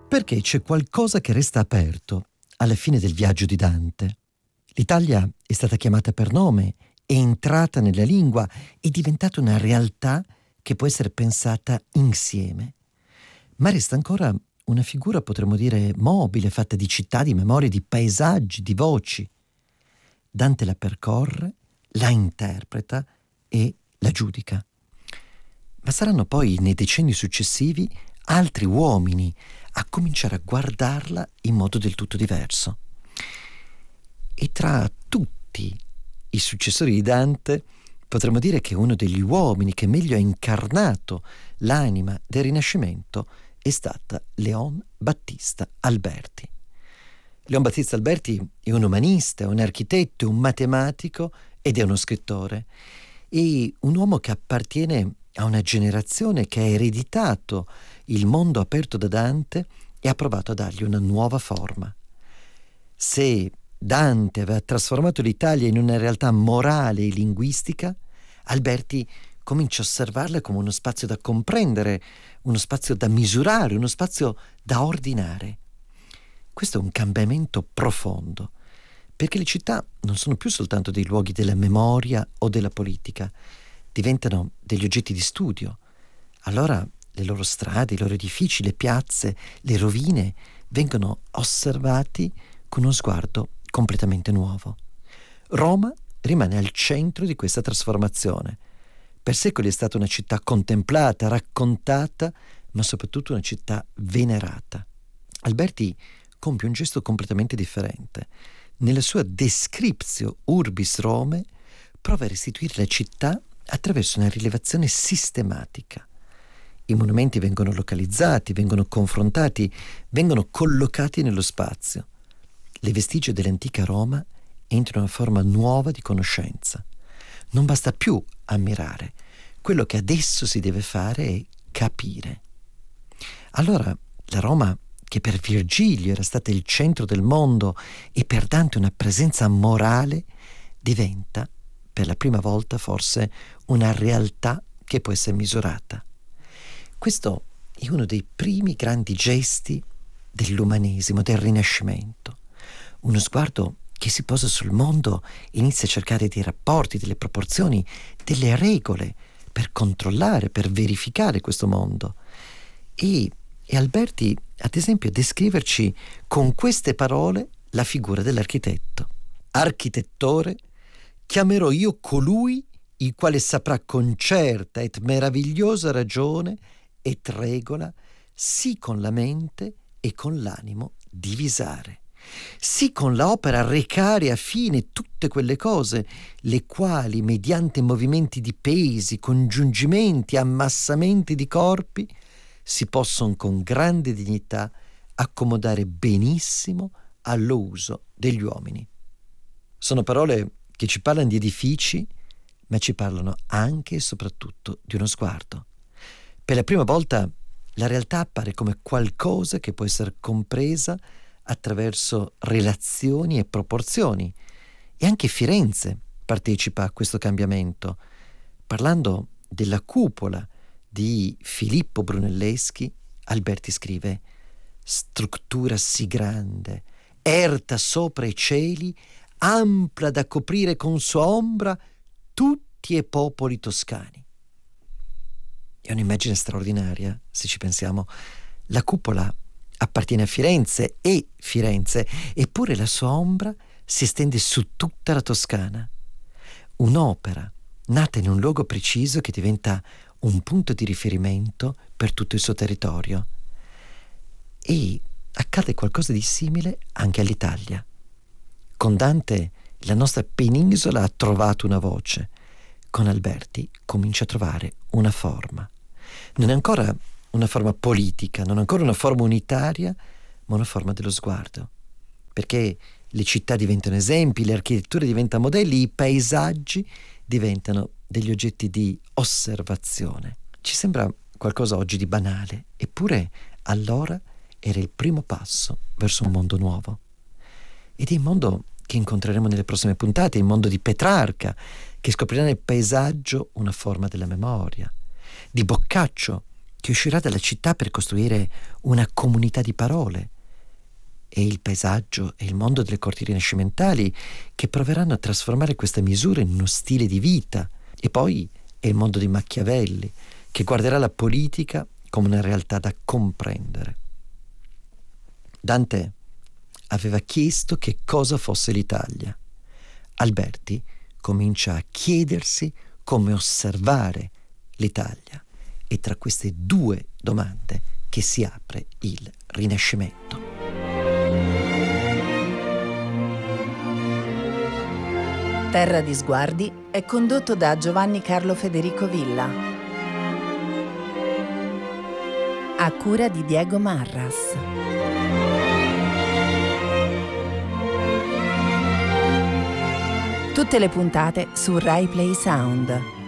Perché c'è qualcosa che resta aperto alla fine del viaggio di Dante. L'Italia è stata chiamata per nome, è entrata nella lingua, è diventata una realtà che può essere pensata insieme. Ma resta ancora una figura, potremmo dire, mobile, fatta di città, di memorie, di paesaggi, di voci. Dante la percorre, la interpreta e la giudica. Ma saranno poi, nei decenni successivi, altri uomini a cominciare a guardarla in modo del tutto diverso. E tra tutti i successori di Dante potremmo dire che uno degli uomini che meglio ha incarnato l'anima del Rinascimento è stata Leon Battista Alberti. Leon Battista Alberti è un umanista, è un architetto, è un matematico ed è uno scrittore. È un uomo che appartiene a una generazione che ha ereditato il mondo aperto da Dante e ha provato a dargli una nuova forma. Se Dante aveva trasformato l'Italia in una realtà morale e linguistica, Alberti comincia a osservarla come uno spazio da comprendere, uno spazio da misurare, uno spazio da ordinare. Questo è un cambiamento profondo, perché le città non sono più soltanto dei luoghi della memoria o della politica, diventano degli oggetti di studio. Allora le loro strade, i loro edifici, le piazze, le rovine vengono osservati con uno sguardo completamente nuovo. Roma rimane al centro di questa trasformazione. Per secoli è stata una città contemplata, raccontata, ma soprattutto una città venerata. Alberti compie un gesto completamente differente. Nella sua Descriptio Urbis Rome prova a restituire la città attraverso una rilevazione sistematica. I monumenti vengono localizzati, vengono confrontati, vengono collocati nello spazio. Le vestigia dell'antica Roma entrano in una forma nuova di conoscenza. Non basta più ammirare. Quello che adesso si deve fare è capire. Allora, la Roma, che per Virgilio era stata il centro del mondo e per Dante una presenza morale, diventa, per la prima volta forse, una realtà che può essere misurata. Questo è uno dei primi grandi gesti dell'umanesimo, del Rinascimento. Uno sguardo che si posa sul mondo e inizia a cercare dei rapporti, delle proporzioni, delle regole per controllare, per verificare questo mondo. E Alberti, ad esempio, a descriverci con queste parole la figura dell'architetto. Architettore, chiamerò io colui il quale saprà con certa et meravigliosa ragione et regola sì con la mente e con l'animo divisare, sì con l'opera recare a fine tutte quelle cose, le quali mediante movimenti di pesi, congiungimenti, ammassamenti di corpi, si possono con grande dignità accomodare benissimo all'uso degli uomini. Sono parole che ci parlano di edifici, ma ci parlano anche e soprattutto di uno sguardo. Per la prima volta la realtà appare come qualcosa che può essere compresa attraverso relazioni e proporzioni. E anche Firenze partecipa a questo cambiamento. Parlando della cupola di Filippo Brunelleschi, Alberti scrive: struttura sì grande, erta sopra i cieli, ampla da coprire con sua ombra tutti i popoli toscani. È un'immagine straordinaria, se ci pensiamo. La cupola appartiene a Firenze, eppure la sua ombra si estende su tutta la Toscana. Un'opera nata in un luogo preciso che diventa un punto di riferimento per tutto il suo territorio. E accade qualcosa di simile anche all'Italia. Con Dante la nostra penisola ha trovato una voce, con Alberti comincia a trovare una forma. Non è ancora una forma politica, non è ancora una forma unitaria, ma una forma dello sguardo. Perché le città diventano esempi, le architetture diventano modelli, i paesaggi diventano degli oggetti di osservazione. Ci sembra qualcosa oggi di banale, eppure allora era il primo passo verso un mondo nuovo. Ed è il mondo che incontreremo nelle prossime puntate, il mondo di Petrarca, che scoprirà nel paesaggio una forma della memoria, di Boccaccio, che uscirà dalla città per costruire una comunità di parole. È il paesaggio e il mondo delle corti rinascimentali che proveranno a trasformare questa misura in uno stile di vita. E poi è il mondo di Machiavelli, che guarderà la politica come una realtà da comprendere. Dante aveva chiesto che cosa fosse l'Italia. Alberti comincia a chiedersi come osservare l'Italia. È tra queste due domande che si apre il Rinascimento. Terra di Sguardi è condotto da Giovanni Carlo Federico Villa, a cura di Diego Marras. Tutte le puntate su Rai Play Sound.